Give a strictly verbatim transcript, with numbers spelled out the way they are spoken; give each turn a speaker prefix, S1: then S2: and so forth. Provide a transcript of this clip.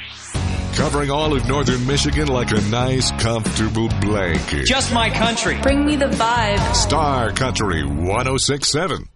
S1: Covering all of northern Michigan like a nice, comfortable blanket.
S2: Just my country.
S3: Bring me the vibe.
S1: Star Country one oh six point seven.